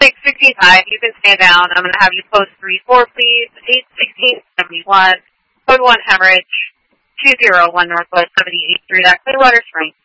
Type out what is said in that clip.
665, you can stand down. I'm going to have you post 3-4, please. 81671, code 1 hemorrhage, 201 Northwest 78 through that Clearwater Springs.